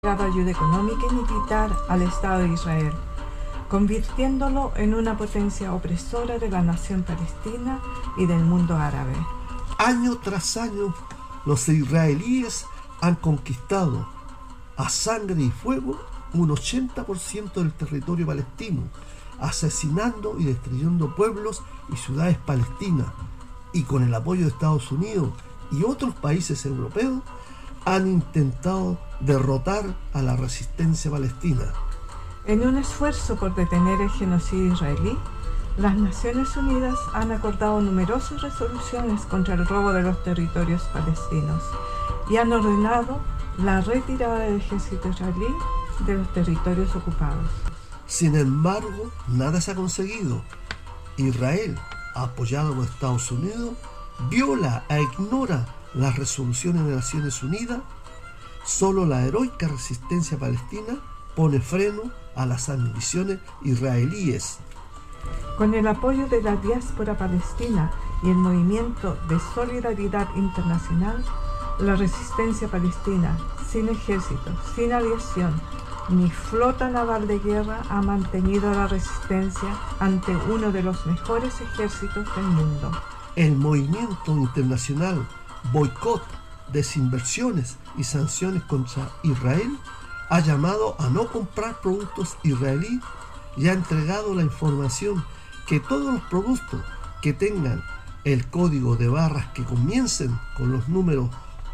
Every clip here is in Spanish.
ayuda económica y militar al Estado de Israel, convirtiéndolo en una potencia opresora de la nación palestina y del mundo árabe. Año tras año, los israelíes han conquistado a sangre y fuego un 80% del territorio palestino, asesinando y destruyendo pueblos y ciudades palestinas, y con el apoyo de Estados Unidos y otros países europeos han intentado derrotar a la resistencia palestina. En un esfuerzo por detener el genocidio israelí, las Naciones Unidas han acordado numerosas resoluciones contra el robo de los territorios palestinos y han ordenado la retirada del ejército israelí de los territorios ocupados. Sin embargo, nada se ha conseguido. Israel, apoyado por Estados Unidos, viola e ignora las resoluciones de Naciones Unidas. Solo la heroica resistencia palestina pone freno a las ambiciones israelíes. Con el apoyo de la diáspora palestina y el movimiento de solidaridad internacional, la resistencia palestina, sin ejército, sin aviación, ni flota naval de guerra, ha mantenido la resistencia ante uno de los mejores ejércitos del mundo. El movimiento internacional boicot, desinversiones y sanciones contra Israel ha llamado a no comprar productos israelíes y ha entregado la información que todos los productos que tengan el código de barras que comiencen con los números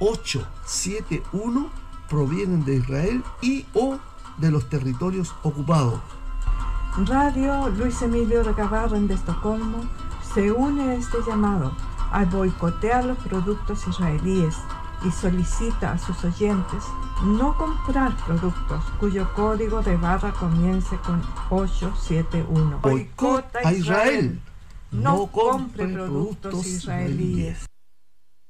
871 provienen de Israel y o de los territorios ocupados. Radio Luis Emilio Recabarren de Estocolmo se une a este llamado a boicotear los productos israelíes y solicita a sus oyentes no comprar productos cuyo código de barra comience con 871. Boicot a Israel. No compre productos israelíes.